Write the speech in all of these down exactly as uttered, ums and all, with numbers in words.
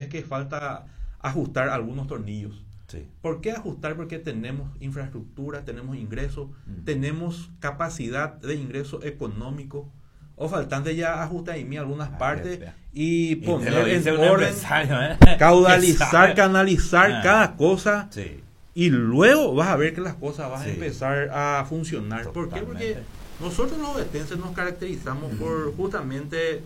que falta ajustar algunos tornillos. Sí. ¿Por qué ajustar? Porque tenemos infraestructura, tenemos ingresos, Mm. tenemos capacidad de ingreso económico. O faltante ya ajustar en mí algunas Ah, partes ya, ya. y Y te lo poner dice en un orden, empresario, ¿eh? caudalizar, Que sabe. canalizar Ah. cada cosa. Sí. Y luego vas a ver que las cosas van Sí. a empezar a funcionar. ¿Por qué? Porque Totalmente. nosotros los ovetenses nos caracterizamos por justamente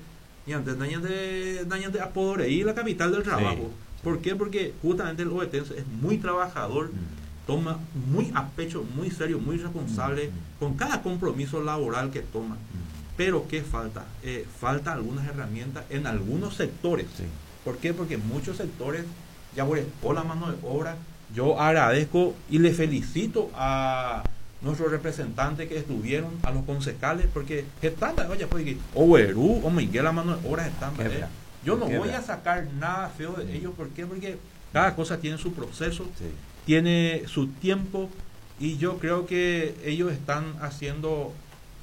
de Apodoreí, la capital del trabajo. Sí. ¿Por qué? Porque justamente el ovetense es muy trabajador, Mm. toma muy a pecho, muy serio, muy responsable Mm. con cada compromiso laboral que toma. Mm. Pero ¿qué falta? Eh, falta algunas herramientas en algunos sectores. Sí. ¿Por qué? Porque en muchos sectores ya por la mano de obra. Yo agradezco y le felicito a nuestros representantes que estuvieron, a los concejales, porque están, oye, pues, o Werú o Miguel, la mano de obra están. Qué eh. bra. Yo no Qué voy bra. a sacar nada feo de ellos. ¿Por qué? Porque cada cosa tiene su proceso, Sí. tiene su tiempo, y yo creo que ellos están haciendo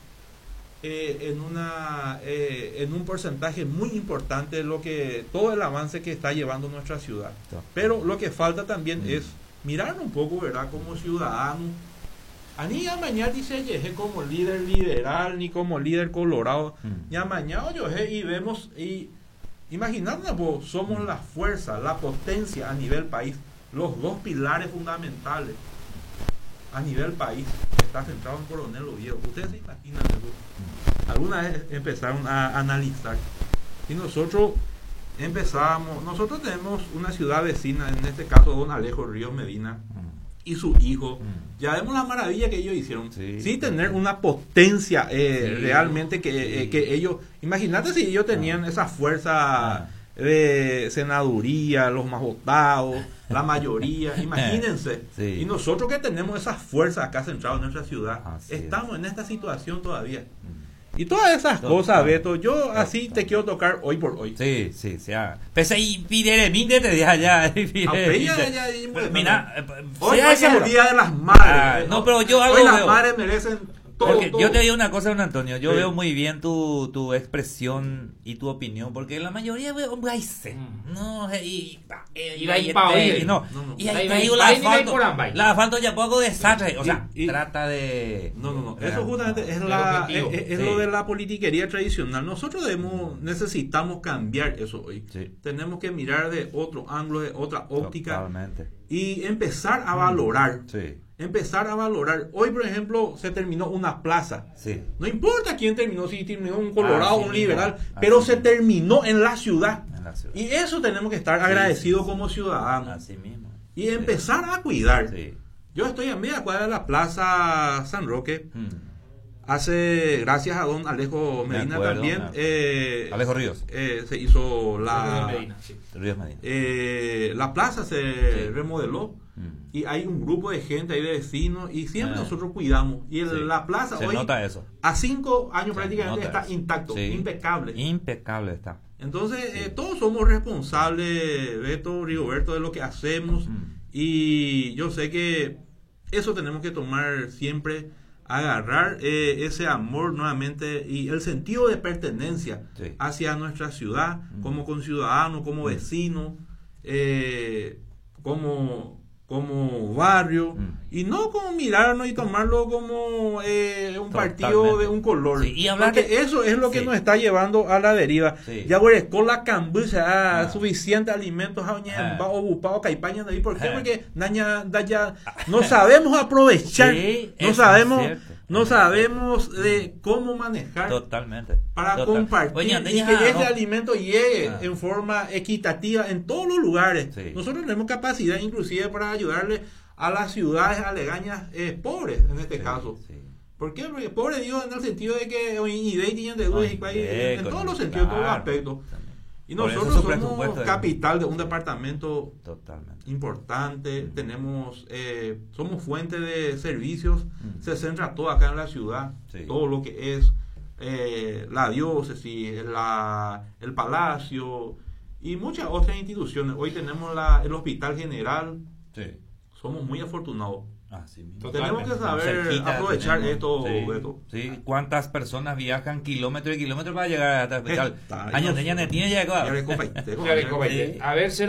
eh, en una eh, en un porcentaje muy importante lo que todo el avance que está llevando nuestra ciudad. Pero lo que falta también Mm. es mirar un poco, ¿verdad? Como ciudadano. A mí ya mañana dice llegué como líder liberal ni como líder colorado. Mm. Ya mañana yo y vemos y imaginadnos, pues, somos la fuerza, la potencia a nivel país, los dos pilares fundamentales a nivel país está centrado en Coronel Oviedo. Ustedes se imaginan eso. Alguna vez empezaron a analizar y nosotros empezamos, nosotros tenemos una ciudad vecina, en este caso don Alejo Ríos Medina y su hijo. Mm. Ya vemos la maravilla que ellos hicieron. Sí. Sí, tener una potencia eh, Sí. realmente que, Sí. eh, que ellos, imagínate si ellos tenían Ah. esa fuerza Ah. de senaduría, los más votados, la mayoría, imagínense. Sí. Y nosotros que tenemos esa fuerza acá centrada en nuestra ciudad, Así estamos en esta situación todavía. Mm. Y todas esas Total. cosas, Beto, yo Total. así te quiero tocar hoy por hoy. Sí, sí, sí. ah. Pese y pide minde te deja ya. Ah, pues ya, ya, ya, bueno, Mira, eh, Hoy, sea hoy es el seguro. día de las madres. Ah, ¿eh? no, pero yo algo hoy las veo. madres merecen todo. Porque todo. yo te digo una cosa, don Antonio, yo Sí. veo muy bien tu, tu expresión y tu opinión, porque la mayoría veo, hombre, ahí se, Mm. no, eh, y, eh, Y va y, ahí pa' este, oír. y no, No, no. y ahí Ahí te va digo ahí, la ahí ni va ahí asfalto, por ambay. la asfalto ya poco desastre, o sea, Y- y- trata de... No, no, no. de- Eso justamente es, el la, es, objetivo. es- es Sí. lo de la politiquería tradicional. Nosotros debemos, necesitamos cambiar eso hoy. Sí. Tenemos que mirar de otro ángulo, de otra óptica Totalmente. y empezar a valorar. Sí, Empezar a valorar. Hoy, por ejemplo, se terminó una plaza. sí. No importa quién terminó, si terminó un colorado o Así un mismo, liberal, así pero se mismo. terminó en la ciudad. En la ciudad. Y eso tenemos que estar Sí, agradecidos sí, sí. como ciudadanos. Así mismo. Y empezar a cuidar. Sí. Yo estoy a media cuadra de la Plaza San Roque. Mm. Hace, gracias a don Alejo Me Medina acuerdo, también, me acuerdo. eh, Alejo Ríos. eh, se hizo Alejo la, Medina, sí. Ríos Medina. eh, la plaza se Sí. remodeló Mm. y hay un grupo de gente ahí de vecinos y siempre Ah. nosotros cuidamos. Y el- Sí. la plaza Se hoy, nota eso. a cinco años Se prácticamente, nota está eso. intacto, Sí. impecable. Impecable está. Entonces, Sí. eh, todos somos responsables, Beto, Rigoberto, de lo que hacemos. Mm. Y yo sé que eso tenemos que tomar siempre, agarrar eh, ese amor nuevamente y el sentido de pertenencia Sí. hacia nuestra ciudad, Mm. como conciudadano, como Mm. vecino, eh, como, como barrio, Mm. y no como mirarnos y tomarlo como eh, un partido Totalmente. de un color. Sí, y hablar Porque de- eso es lo que Sí. nos está llevando a la deriva. Sí. Ya güey, con la cambucha, Ah. suficiente alimentos a Ah. o bupao, caipaña, ¿no? ¿Y por qué? Ah. Porque daña, daña, no sabemos aprovechar, Sí, no eso sabemos, es cierto. no sabemos de cómo manejar Totalmente. para Total. compartir Oye, y Anteña, que ese no. alimento llegue Ah. en forma equitativa en todos los lugares. Sí. Nosotros tenemos capacidad inclusive para ayudarle a las ciudades alegañas eh, pobres en este Sí, caso. sí. ¿Por qué? Porque pobre Dios en el sentido de que hoy y de tienen de dudas y Ay, país, eh, en con- todos los sentidos, en todos los claro. aspectos. También. Y Por eso nosotros su somos presupuesto es- capital de un departamento Totalmente. importante, Mm. tenemos, eh, somos fuente de servicios, Mm. se centra todo acá en la ciudad, Sí. todo lo que es eh, la diócesis, la, el palacio y muchas otras instituciones. Hoy tenemos la, el Hospital General, Sí. somos muy afortunados. Así mismo. Totalmente. Tenemos que saber Cerquita aprovechar tenemos. esto, Sí, Beto. sí. ¿Cuántas personas viajan kilómetros y kilómetros para llegar hasta el hospital? Está, Años no, de ya no tiene ya Ya le compa- te- Ya le comenté. A ver, se